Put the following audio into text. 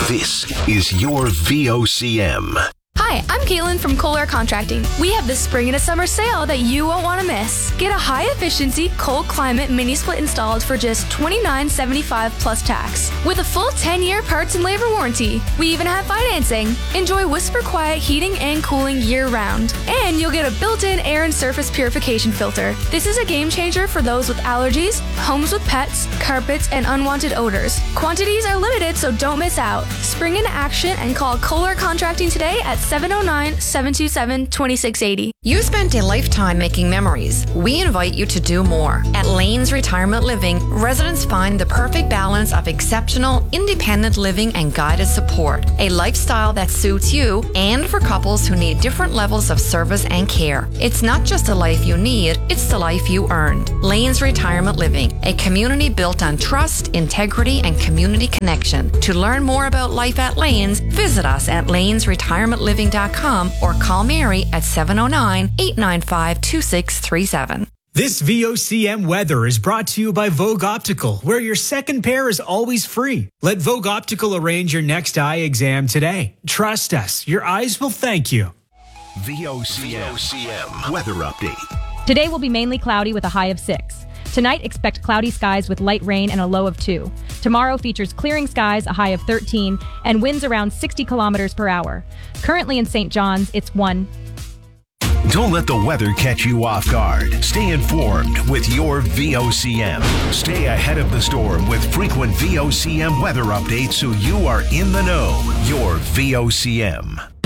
This is your VOCM. Hi, I'm Caitlin from Kohler Contracting. We have the spring and a summer sale that you won't want to miss. Get a high-efficiency, cold-climate mini-split installed for just $29.75 plus tax, with a full 10-year parts and labor warranty. We even have financing. Enjoy Whisper Quiet heating and cooling year-round. And you'll get a built-in air and surface purification filter. This is a game-changer for those with allergies, homes with pets, carpets, and unwanted odors. Quantities are limited, so don't miss out. Spring into action and call Kohler Contracting today at 709-727-2680. You spent a lifetime making memories. We invite you to do more. At Lane's Retirement Living, residents find the perfect balance of exceptional, independent living and guided support. A lifestyle that suits you and for couples who need different levels of service and care. It's not just the life you need, it's the life you earned. Lane's Retirement Living, a community built on trust, integrity, and community connection. To learn more about life at Lane's, visit us at lanesretirementliving.com or call Mary at 709-895-2637. This VOCM weather is brought to you by Vogue Optical, where your second pair is always free. Let Vogue Optical arrange your next eye exam today. Trust us, your eyes will thank you. VOCM weather update. Today will be mainly cloudy with a high of 6. Tonight, expect cloudy skies with light rain and a low of 2. Tomorrow features clearing skies, a high of 13, and winds around 60 kilometers per hour. Currently in St. John's, it's 1. Don't let the weather catch you off guard. Stay informed with your VOCM. Stay ahead of the storm with frequent VOCM weather updates so you are in the know. Your VOCM.